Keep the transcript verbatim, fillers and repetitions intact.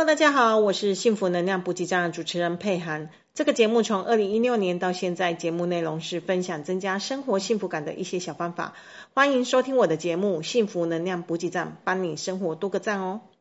Hello， 大家好，我是幸福能量补给站的主持人佩涵。这个节目从二零一六年到现在，节目内容是分享增加生活幸福感的一些小方法。欢迎收听我的节目，幸福能量补给站，帮你生活多个赞哦。